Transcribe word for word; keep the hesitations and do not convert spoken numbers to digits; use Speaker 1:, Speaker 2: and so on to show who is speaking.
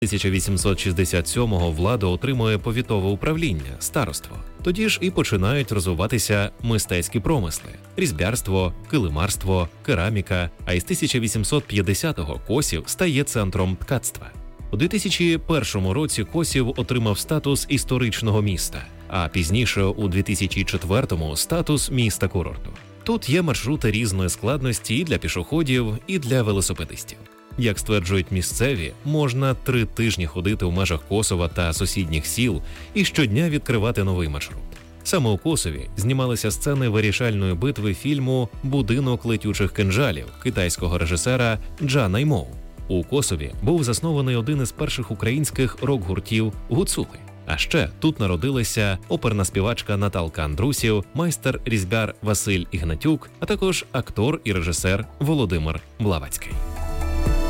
Speaker 1: тисяча вісімсот шістдесят сьомого влада отримує повітове управління – староство. Тоді ж і починають розвиватися мистецькі промисли – різьбярство, килимарство, кераміка, а із тисяча вісімсот п'ятдесятого Косів стає центром ткацтва. У дві тисячі першому році Косів отримав статус історичного міста, а пізніше у дві тисячі четвертому – статус міста-курорту. Тут є маршрути різної складності і для пішоходів, і для велосипедистів. Як стверджують місцеві, можна три тижні ходити у межах Косова та сусідніх сіл і щодня відкривати новий маршрут. Саме у Косові знімалися сцени вирішальної битви фільму «Будинок летючих кинджалів» китайського режисера Джа Наймоу. У Косові був заснований один із перших українських рок-гуртів «Гуцули». А ще тут народилася оперна співачка Наталка Андрусів, майстер-різьбяр Василь Ігнатюк, а також актор і режисер Володимир Блаватський.